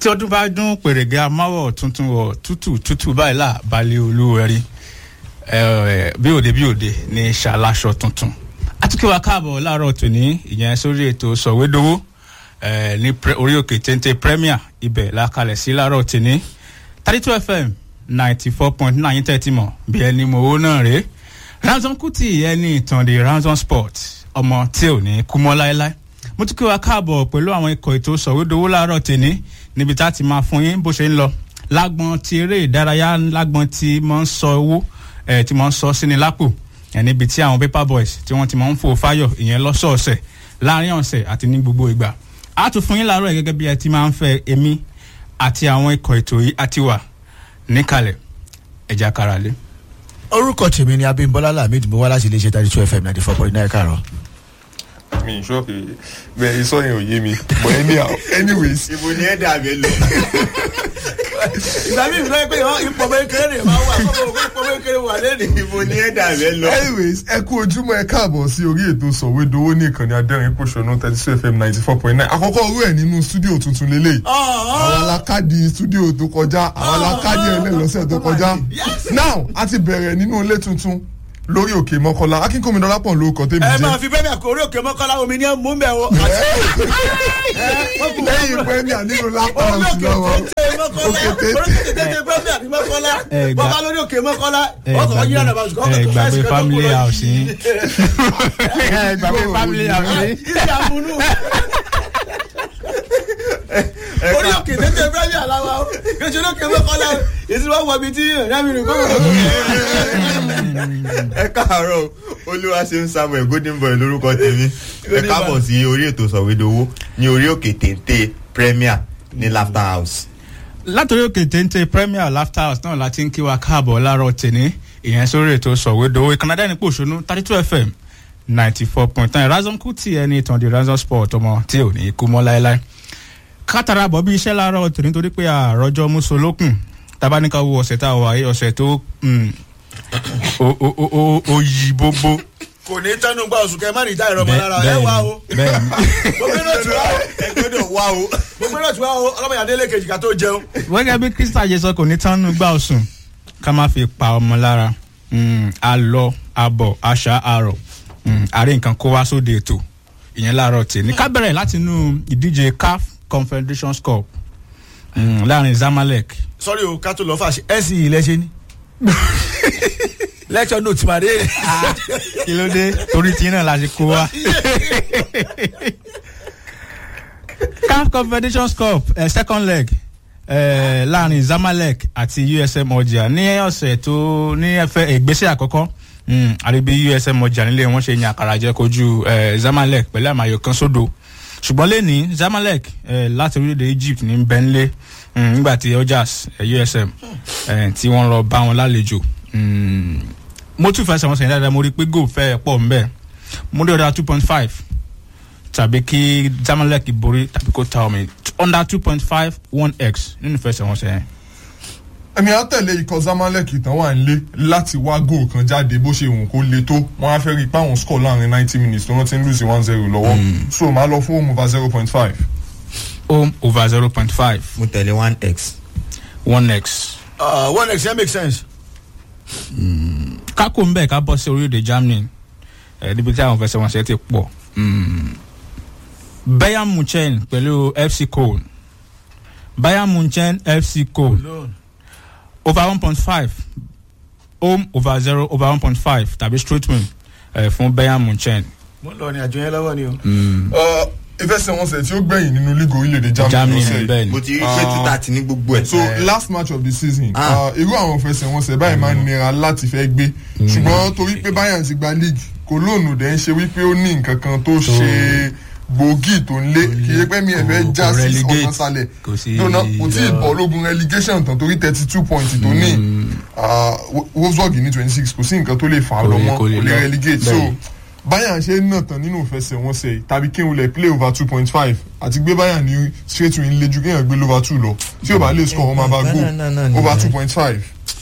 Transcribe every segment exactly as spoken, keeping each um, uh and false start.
tí ọdún bá dún pèrègé amáwọ̀ tuntun wọ̀ tútù tútù báyìí là balẹ̀ olúwẹ̀rí bí òde bí òde ní ṣàlàṣọ tuntun àtúnkì wa káàbọ̀ láàárọ̀ tòní ìyẹn sórí ètò sọ̀wédowó ní orí òkè téńté premier ibẹ̀ lákalẹ̀ sí láàárọ̀ tòní thirty-two F M ninety four point nine thirty mọ̀ bí ẹni mọ̀ owó náà rèé Ransom Kuti ẹni ìtàn the Ransom Sport ọmọ tí ò ní kú mọ́ láéláé mo tún kí wa káàbọ̀ pẹ̀lú àwọn ikọ̀ ètò sọ̀wédowó láàárọ̀ tòní níbi tá a ti máa fún yín bó ṣe ń lọ lágbọn ti eré ìdárayá lágbọn ti máa ń sọ owó ẹ̀ tí máa ń sọ sí ni lápò ẹ̀ níbi tí àwọn paper boys tí wọ́n ti máa ń fò fáyọ̀ ìyẹn lọ́sọ̀ọ̀sẹ̀ láàrin ọ̀sẹ̀ àti ní gbogbo ìgbà a tún fún yín láàárọ̀ ẹ̀ gẹ́gẹ́ bí ẹ ti máa ń fẹ́ èmi àti àwọn ikọ̀ ètò yìí àti wà níkàlẹ̀ ẹ̀já karalé. orúkọ tèmi ni Abímbọ́lá Lamid mo wá láti iléeṣẹ́ thirty-two F M ninety four point nine káàárọ̀. mi sọ pé bẹ́ẹ̀ iṣọ yẹn ò yé mi but anyhow anyways. ibo ni ẹ dàbẹ lọ. ìgbà mi ìfẹ́ pé ipò mẹ́kẹ́rẹ́ rẹ̀ máa wà fún ipò mẹ́kẹ́rẹ́ wà lẹ́nu. ibo ni ẹ dàbẹ lọ. anyways ẹ kú ojúmọ́ ẹ káàbọ̀ sí orí ètò sọ̀wédowó ní ìkànnì adẹ́rìn pòṣónú thirty-two F M ninety four point nine àkọ́kọ́ orú ẹ̀ nínú stúdíò tuntun lélẹ̀ àwọn alákàdì stúdíò tó kọjá àwọn alákàdì ẹlẹ́lọ́sẹ̀ tó kọjá now a ti bẹ̀rẹ̀ nínú ilé tuntun lórí òkè mọ́kànlá akínkùnmi dọ́lápọ̀ lórúkọ tèmi jẹ́. ẹ máa fi bẹ́ẹ̀ bẹ́ẹ̀ kó orí òkè mọ́kànlá omi ní mú bẹ́ẹ̀ o. lẹ́yìn pẹ́ẹ́mìà nínú lápá ọ̀sùn lọ́wọ́ òkè tètè pẹ́ẹ́mìà ní mọ́kànlá bàbá lórí òkè mọ́kànlá ọkọ̀ ọ̀yìn àná bá sùkọ́ ẹ gbàgbé family house yín ẹ gbàgbé family house yín. orí òkè tètè pẹ́ẹ́mìà làwọn o kejì orí òkè mọ́kànlá èsì wọn wọ ibi tí ìrìnàmì rìn kó ẹ káàárọ̀ Olúwaṣeun Samuel golden boy lórúkọ tèmi ẹ káàbọ̀ sí orí ètò sọ̀wédowó ní orí òkè téńté premier ní Laughter House. látòrí òkè téńté premier Laughter House náà láti ń kí wa káàbọ̀ láàárọ̀ tèní ìyẹn sórí ètò sọ̀wédowó ìkànnì adẹ́rìn pòṣónú thirty-two F M ninety four point nine Ransom Kuti ẹni ìtàn the Ransom Sport ọmọ tí ò ní kú mọ́ láéláé kátàrà bọ̀ bí iṣẹ́ láàárọ̀ tòní torí pé àròjọ musolókùn tabaníkà wo ọ̀sẹ̀ tá a wà yìí ọ̀sẹ̀ tó o o o o yí bóbó. kò ní tẹnu gba oṣù kẹ má ní ìta ìrọmọ lára ẹ wá o. bẹ́ẹ̀ni gbogbo náà tí wá o ẹ gbọ́dọ̀ wá o gbogbo náà tí wá o ọlọmọ yàrá délé kejì ká tó jẹun. wẹ́gẹ́ bí Krista jẹ sọ kò ní tẹnu gba oṣù ká má fi pa ọmọ lára alọ abọ àṣà àrọ àárẹ̀ nǹkan kó wá sóde ètò ìyẹn láàárọ̀ tè ní ká bẹ̀rẹ̀ láti inú ìdíje C A F Confederations Cup láàrin Zamalek. sọ́rí o ká tó lọ fàṣẹ ẹ sì ilẹ̀ ṣe ni lecture note ma dé. kí ló dé torí tí náà la ṣe kó wa. C A F Confederations Cup uh, second leg uh, láàrin Zamalek àti U S M Alger ní ọ̀sẹ̀ tó ní ẹ̀fẹ̀ ìgbésẹ̀ àkọ́kọ́ àríbí U S M Alger nílé wọn ṣe yan àkàrà jẹ kojú Zamalek pẹ̀lú àmàyò kan sódò ṣùgbọ́n lẹ́ni Zamalek láti orílẹ̀-èdè Egypt ní Bẹ́ńlẹ̀ nígbà tí Algiers U S M tí wọ́n lọ bá wọn lálejò mo tún fẹsẹ̀ wọn sẹ́yìn dáadáa mo rí i pé goal fẹ́ pọ̀ ń bẹ̀ mo rí ọ̀dà two point five tàbí kí Zamalek borí tàbí kó ta omi under two point five one x nínú fẹsẹ̀ wọn sẹ́yìn. ẹ̀mí á tẹ̀lé ikọ̀ Zamalek ìtàn wà nílé láti wá goal kan jáde bó ṣe wùn kó le tó wọ́n á fẹ́ rí i pé àwọn score láàrin ninety minutes tó wọ́n ti ń lose one zero lọ́wọ́ so màá lọ fún home over zero point five. home over zero point five. mo tẹ̀lé one x. one x. Uh, one x yẹn make sense. kákò ń bẹ̀ ká bọ́ sí orílẹ̀-èdè Germany níbi tí àwọn fẹsẹ̀wọnsẹ̀ ti pọ̀ Bayern Munchen pẹ̀lú F C Köln Bayern Munchen F C Köln over one point five home over zero over one point five tàbí straight win fún Bayern Munchen. mo lọ ní àjọ yẹn lọ́wọ́ ni o. ìfẹsẹ̀wọnsẹ̀ tí ó gbẹ̀yìn nínú league orílẹ̀-èdè Germany lọ́sẹ̀ bẹ́ẹ̀ ni. mo ti rí pé two thirty ní gbogbo ẹ̀. so last match of the season irú àwọn ìfẹsẹ̀wọnsẹ̀ báyìí máa ń nira láti fẹ́ gbé ṣùgbọ́n torí pé Bayern ti gba league Cologne dẹ̀ ń ṣe wípé ó ní nǹkan kan tó ṣe gbòógì tó ń lé kì í pẹ́ mi ẹ̀ fẹ́ já sí ọ̀nà sálẹ̀ lónà kò tí ì bọ̀ lógun relegation tán torí thirty two points tó ní Wolfsburg ní twenty six kò sí nǹkan tó lè fà á lọ mọ́ kò lè relegate so Bayern ṣe ń nà tán nínú ìfẹsẹ̀wọnsẹ̀ tàbí kí n lè play over two point five àti gbé Bayern ní straight win lé ju kéèyàn gbé over two lọ tí ò bá lè score wọn máa bá go over two point five.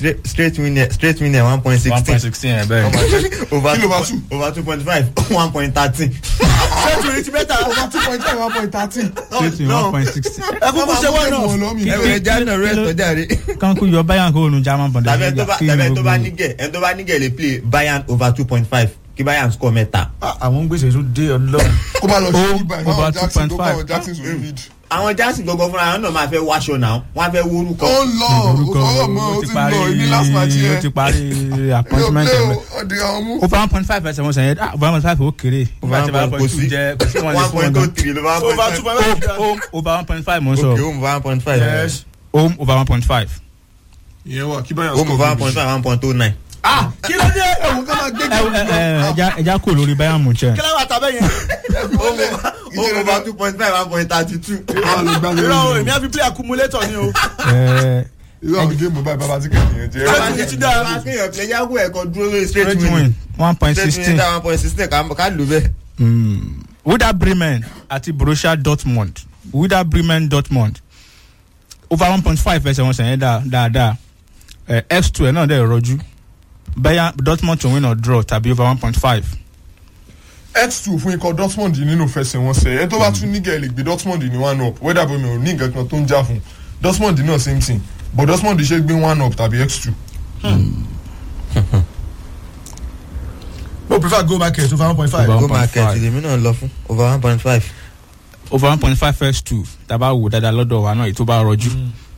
straight straight winner straight winner one point one sixteen point sixteen ẹ̀ bẹ́ẹ̀. over Kí ló bá two? over two point five one point thirteen. straight winner ti better. over two point five one point thirteen. straight win one point sixteen. ẹ kúkú ṣe wọ́n náà. ẹ wọ ẹja náà rẹ tọjá rẹ. kanku yọ Bayern kó nu German Bundesliga. tàbí ẹ tó bá tàbí ẹ tó bá nígẹ̀ ẹ tó bá nígẹ̀ lè play Bayern over two point five kí Bayern score mẹ́ta. àwọn gbèsè tó dé ọlọ́run. kó má lọ sí Oh, ibà over ìfọwọ́ Jackson tó 2.5. bá wọn Jackson sórí lead. àwọn Jackson gbogbo fúnra wọn náà máa fẹ́ wáṣọ náà wọ́n á fẹ́ wó orúkọ. ó ń lọ òfòrò mọ́ ó ti lọ ní last match yẹn. ó ti parí appointment yóò ẹ̀ play o ọdí àwọn mú. over one point five ẹsẹ̀ wọn sẹ̀yìn ah over one point five ó kéré over one point kò two sí jẹ́ kò sí wọn lè one fún wọn point gan. oh three ló bá one over point two five. point five. home over one point five mo ń okay sọ home over one point five. Yes. home over one point five. ìyẹn wà kí Bayern home score over one goal point five one point oh nine. ah kí ló dé. ẹ̀wọ̀n ká máa gbé ẹja ẹja kò lórí Bayern Munchen. kí ló wà tábẹ́ yẹn. home over two point five one point thirty two. irọ́ o èmi á fi play accumulator ni o. Ẹ, irú àwọn géèmù báyìí bàbá tí kẹ́hìn yẹn jẹ́. Straight win ti dáa. máa kéèyàn play yàgò ẹ̀kọ́ dúró lórí straight straight win. win one point straight win sixteen. dá one point sixteen ká lù bẹ́ẹ̀. Mm. Werder Bremen àti Borussia Dortmund Werder Bremen Dortmund over one point five ẹsẹ̀ wọn sẹ̀yìn dáadáa x two ẹ̀ náà dẹ̀ rọjú Bayern Dortmund to win or draw tàbí over one point five. x two fún ikọ̀ Dortmund nínú fẹsẹ̀wọnsẹ̀ ẹ tó bá tún nígẹ̀ lè gbé Dortmund ní one up Werder Bremen ò ní nǹkan kan tó ń jà fún Dortmund náà same thing but Dortmund ṣe gbé one up tàbí x two. mo prefer go market over one point five. Over go one point market five. èmi náà lọ fún over one point five. over one point five x two tàbá wò dáadáa lọ́dọ̀ wa náà èyí tó bá rọjú